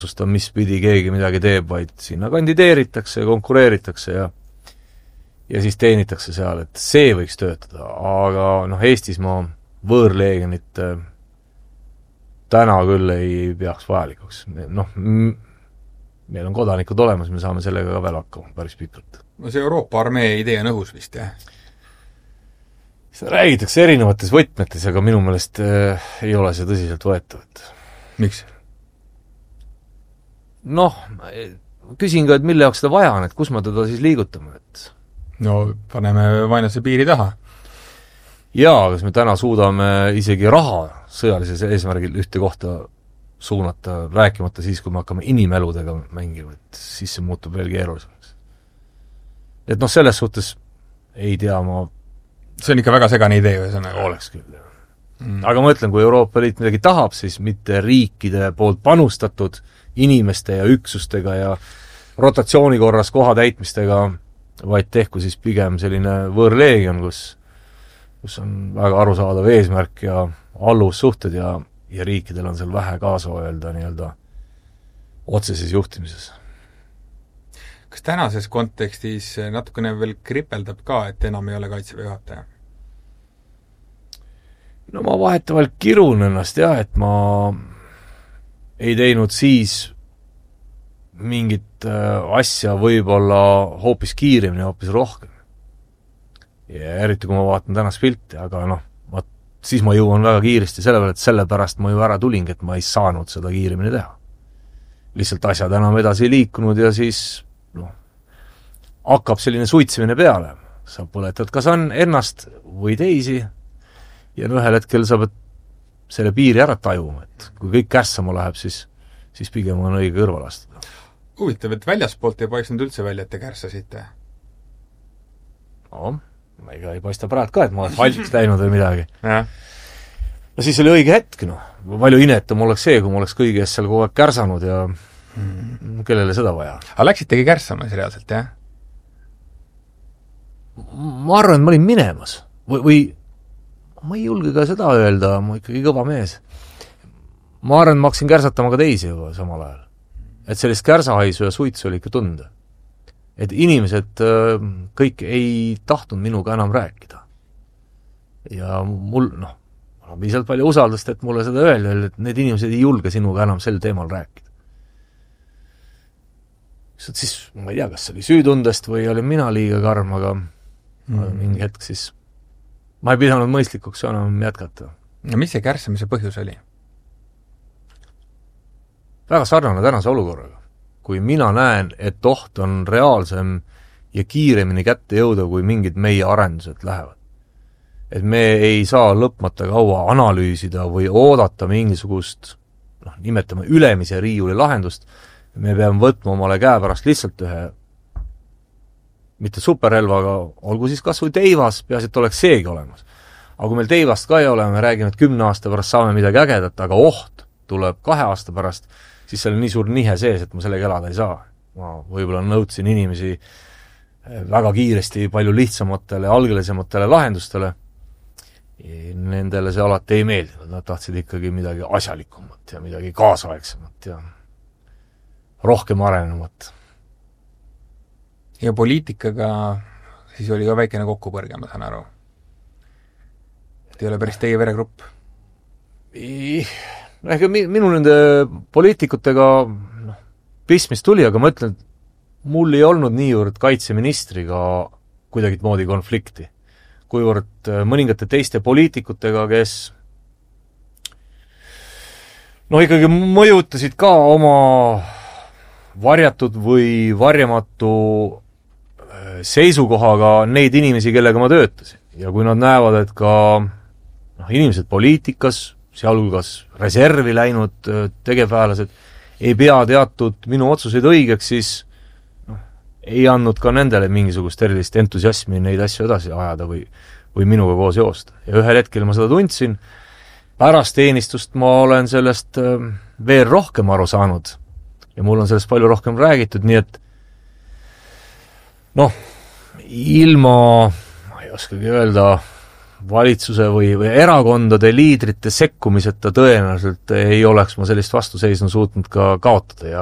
otsusta, mis pidi keegi midagi teeb, vaid sinna kandideeritakse, konkureeritakse ja siis teenitakse seal, et see võiks töötada, aga Eestis ma võõrleegionit täna küll ei peaks vajalikuks. Meil on kodanikud olemas, me saame sellega ka veel hakkama päris pikalt. No see Euroopa armee idee on õhus vist, jah? Seda räägitakse erinevates võtmetes, aga minu meelest ei ole see tõsiselt võetavat. Miks? Küsin ka, et mille jaoks seda vaja on, et kus me teda siis liigutame, et no paneme vaenlase piiri taha. Jaa, kas me täna suudame isegi raha sõjalises eesmärgil ühte kohta suunata, rääkimata siis, kui me hakkame inimeludega mängima, et siis see muutub veel keerulisemaks. Et selles suhtes ei tea ma... See on ikka väga segane idee ühesõnaga. Oleks küll, jah. Aga ma ütlen, kui Euroopa Liit midagi tahab, siis mitte riikide poolt panustatud inimeste ja üksustega ja rotatsiooni korras koha täitmistega, vaid tehku siis pigem selline võõrleegion, kus on väga arusaadav eesmärk ja alluvussuhted ja riikidel on seal vähe kaasa öelda nii-öelda otseses juhtimises. Kas tänases kontekstis natukene veel kripeldab ka, et enam ei ole Kaitseväe juhataja? No ma vahetavalt kirun ennast, et ma ei teinud siis mingit asja võib-olla hoopis kiiremini, hoopis rohkem. Ja eriti kui ma vaatan tänast pilti, aga siis ma jõuan väga kiiresti sellepärast ma ju ära tulingi, et ma ei saanud seda kiiremini teha. Lihtsalt asjad enam edasi ei liikunud ja siis hakkab selline suitsemine peale. Sa põletad kas on ennast või teisi ja ühel hetkel sa pead selle piiri ära tajuma, et kui kõik kässama läheb, siis pigem on õige kõrval astuda. Huvitav, et väljaspoolt ei paistnud üldse välja, et te kärsasite? Ma ei paista praegu ka, et ma olen falsiks läinud või midagi. Ja. No siis oli õige hetk, palju inetum oleks see, kui ma oleks kõigi eest seal kogu aeg kärsanud ja kellele seda vaja. Aga läksitegi kärsama siis reaalselt, jah? Ma arvan, et ma olin minemas. Või ma ei julge ka seda öelda, ma ikkagi kõva mees. Ma arvan, et ma hakkasin kärsatama ka teisi juba samal ajal. Et sellist kärsahaisu ja suitsu oli ikka tunda. Et inimesed kõik ei tahtnud minuga enam rääkida. Ja mul, on piisavalt palju usaldust, et mulle seda öelda, et need inimesed ei julge sinuga enam sel teemal rääkida. Siis ma ei tea, kas see oli süütundest või oli mina liiga karm, aga mingi hetk siis ma ei pidanud mõistlikuks enam jätkata. No mis see kärsamise põhjus oli? Väga sarnane tänase olukorraga. Kui mina näen, et oht on reaalsem ja kiiremini kätte jõuda, kui mingid meie arendused lähevad. Et me ei saa lõpmata kaua analüüsida või oodata mingisugust, nimetame ülemise riiuli lahendust, me peame võtma omale käepärast lihtsalt ühe mitte superrelvaga, olgu siis kas või teivas, peaasi, et oleks seegi olemas. Aga kui meil teivast ka ei ole, me räägime, et 10 aasta pärast saame midagi ägedat, aga oht tuleb 2 aasta pärast, siis seal on nii suur nihe sees, et ma sellega elada ei saa. Ma võib-olla nõudsin inimesi väga kiiresti palju lihtsamatele, algelisematele lahendustele. Nendele see alati ei meeldinud, nad tahtsid ikkagi midagi asjalikumat ja midagi kaasaegsemat ja rohkem arenenumat. Ja poliitikaga siis oli ka väikene kokkupõrge, ma saan aru. Et ei ole päris teie veregrupp? Ega minu nende poliitikutega pistmist tuli, aga ma ütlen, et mul ei olnud niivõrd kaitseministriga kuidagi moodi konflikti, kuivõrd mõningate teiste poliitikutega, kes ikkagi mõjutasid ka oma varjatud või varjamatu seisukohaga neid inimesi, kellega ma töötasin. Ja kui nad näevad, et ka inimesed poliitikas, sealhulgas reservi läinud tegevväelased, ei pea teatud minu otsuseid õigeks, siis ei andnud ka nendele mingisugust erilist entusiasmi neid asju edasi ajada või minuga koos joosta. Ja ühel hetkel ma seda tundsin, pärast teenistust ma olen sellest veel rohkem aru saanud ja mul on sellest palju rohkem räägitud, nii et ilma, ma ei oskagi öelda, valitsuse või erakondade liidrite sekkumiseta tõenäoliselt ei oleks ma sellist vastuseisu suutnud ka kaotada ja